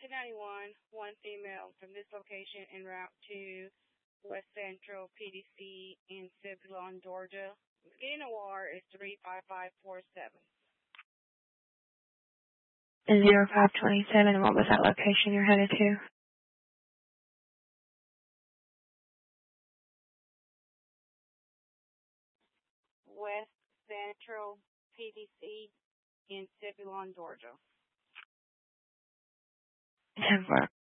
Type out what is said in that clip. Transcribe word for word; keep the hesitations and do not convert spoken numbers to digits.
ninety-one, one female from this location en route to West Central P D C in Zebulon, Georgia. Beginning O R is three five five four seven. zero five two seven, and what was that location you're headed to? West Central P D C in Zebulon, Georgia. ten four.